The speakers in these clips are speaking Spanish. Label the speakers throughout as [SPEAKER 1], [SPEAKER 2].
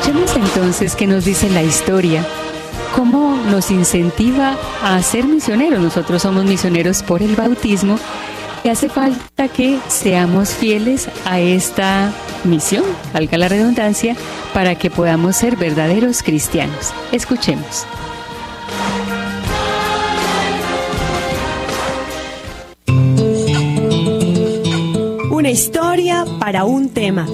[SPEAKER 1] Escuchemos entonces qué nos dice la historia, cómo nos incentiva a ser misioneros. Nosotros somos misioneros por el bautismo y hace falta que seamos fieles a esta misión, valga la redundancia, para que podamos ser verdaderos cristianos. Escuchemos.
[SPEAKER 2] Una historia para un tema.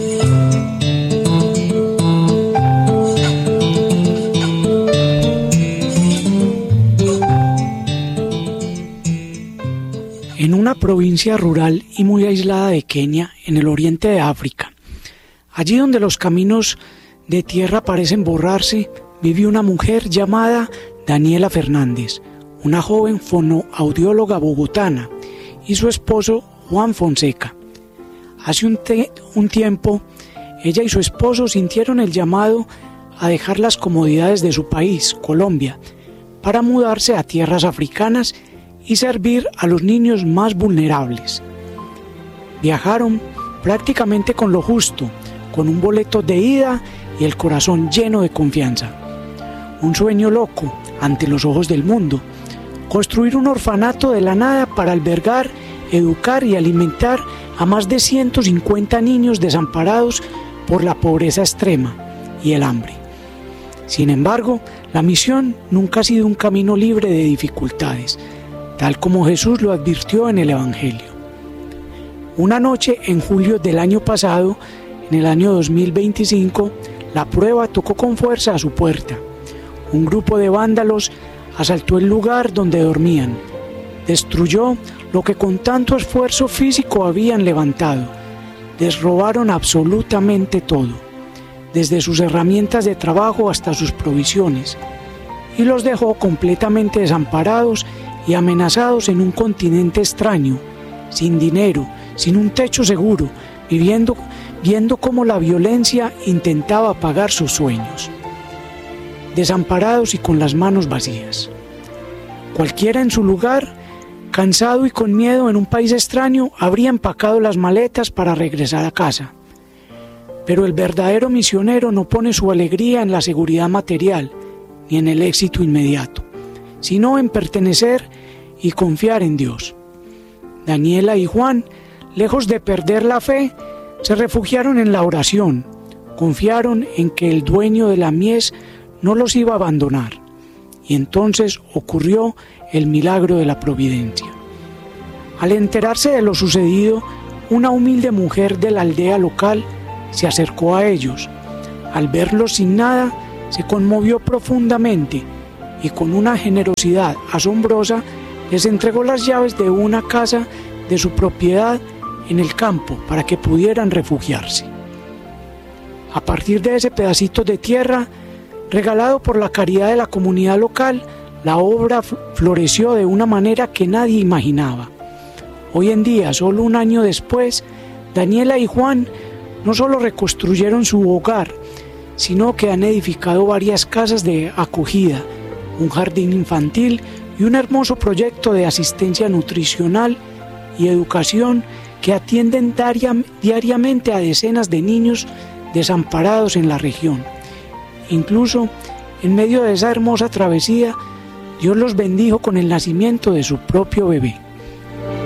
[SPEAKER 3] En una provincia rural y muy aislada de Kenia, en el oriente de África, allí donde los caminos de tierra parecen borrarse, vive una mujer llamada Daniela Fernández, una joven fonoaudióloga bogotana, y su esposo Juan Fonseca. Hace un tiempo, ella y su esposo sintieron el llamado a dejar las comodidades de su país, Colombia, para mudarse a tierras africanas y servir a los niños más vulnerables. Viajaron prácticamente con lo justo, con un boleto de ida y el corazón lleno de confianza. Un sueño loco ante los ojos del mundo: construir un orfanato de la nada para albergar, educar y alimentar a más de 150 niños desamparados por la pobreza extrema y el hambre. Sin embargo, la misión nunca ha sido un camino libre de dificultades, tal como Jesús lo advirtió en el Evangelio. Una noche en julio del año pasado, en el año 2025, la prueba tocó con fuerza a su puerta. Un grupo de vándalos asaltó el lugar donde dormían, destruyó lo que con tanto esfuerzo físico habían levantado, les robaron absolutamente todo, desde sus herramientas de trabajo hasta sus provisiones, y los dejó completamente desamparados y amenazados en un continente extraño, sin dinero, sin un techo seguro, viendo cómo la violencia intentaba apagar sus sueños. Desamparados y con las manos vacías. Cualquiera en su lugar, cansado y con miedo en un país extraño, habría empacado las maletas para regresar a casa. Pero el verdadero misionero no pone su alegría en la seguridad material ni en el éxito inmediato, sino en pertenecer y confiar en Dios. Daniela y Juan, lejos de perder la fe, se refugiaron en la oración, confiaron en que el dueño de la mies no los iba a abandonar, y entonces ocurrió el milagro de la providencia. Al enterarse de lo sucedido, una humilde mujer de la aldea local se acercó a ellos. Al verlos sin nada, se conmovió profundamente y con una generosidad asombrosa les entregó las llaves de una casa de su propiedad en el campo para que pudieran refugiarse. A partir de ese pedacito de tierra, regalado por la caridad de la comunidad local, la obra floreció de una manera que nadie imaginaba. Hoy en día, solo un año después, Daniela y Juan no solo reconstruyeron su hogar, sino que han edificado varias casas de acogida, un jardín infantil y un hermoso proyecto de asistencia nutricional y educación que atienden diariamente a decenas de niños desamparados en la región. Incluso, en medio de esa hermosa travesía, Dios los bendijo con el nacimiento de su propio bebé.